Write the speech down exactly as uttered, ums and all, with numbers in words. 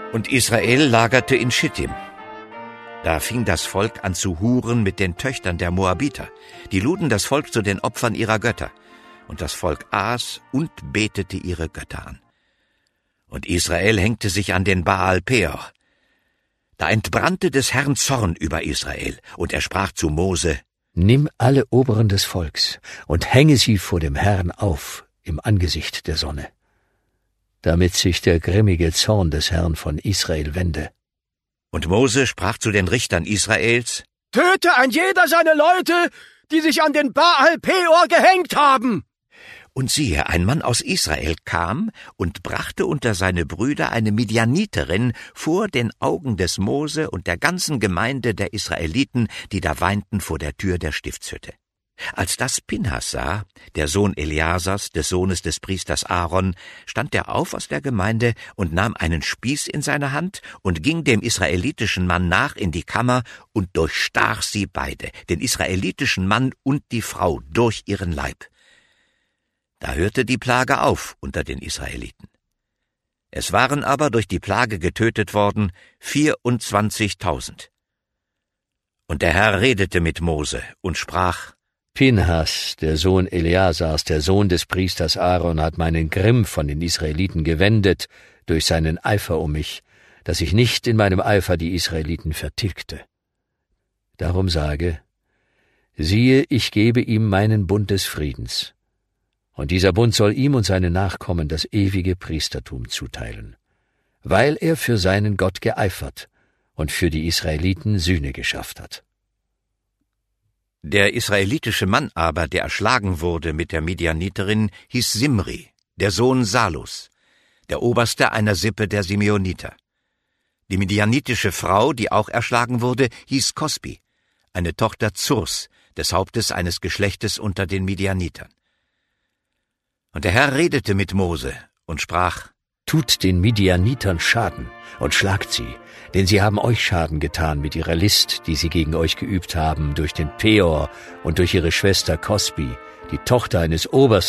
Und Israel lagerte in Schittim. Da fing das Volk an zu huren mit den Töchtern der Moabiter. Die luden das Volk zu den Opfern ihrer Götter. Und das Volk aß und betete ihre Götter an. Und Israel hängte sich an den Baal Peor. Da entbrannte des Herrn Zorn über Israel, und er sprach zu Mose: Nimm alle Oberen des Volks und hänge sie vor dem Herrn auf im Angesicht der Sonne, damit sich der grimmige Zorn des Herrn von Israel wende. Und Mose sprach zu den Richtern Israels: Töte ein jeder seine Leute, die sich an den Baal Peor gehängt haben. Und siehe, ein Mann aus Israel kam und brachte unter seine Brüder eine Midianiterin vor den Augen des Mose und der ganzen Gemeinde der Israeliten, die da weinten vor der Tür der Stiftshütte. Als das Pinhas sah, der Sohn Eleasars, des Sohnes des Priesters Aaron, stand er auf aus der Gemeinde und nahm einen Spieß in seine Hand und ging dem israelitischen Mann nach in die Kammer und durchstach sie beide, den israelitischen Mann und die Frau, durch ihren Leib. Da hörte die Plage auf unter den Israeliten. Es waren aber durch die Plage getötet worden vierundzwanzigtausend. Und der Herr redete mit Mose und sprach: Pinhas, der Sohn Eleasars, der Sohn des Priesters Aaron, hat meinen Grimm von den Israeliten gewendet durch seinen Eifer um mich, dass ich nicht in meinem Eifer die Israeliten vertilgte. Darum sage: Siehe, ich gebe ihm meinen Bund des Friedens. Und dieser Bund soll ihm und seinen Nachkommen das ewige Priestertum zuteilen, weil er für seinen Gott geeifert und für die Israeliten Sühne geschafft hat. Der israelitische Mann aber, der erschlagen wurde mit der Midianiterin, hieß Simri, der Sohn Salus, der Oberste einer Sippe der Simeoniter. Die midianitische Frau, die auch erschlagen wurde, hieß Kosbi, eine Tochter Zurs, des Hauptes eines Geschlechtes unter den Midianitern. Und der Herr redete mit Mose und sprach: Tut den Midianitern Schaden und schlagt sie, denn sie haben euch Schaden getan mit ihrer List, die sie gegen euch geübt haben, durch den Peor und durch ihre Schwester Kosbi, die Tochter eines Obersten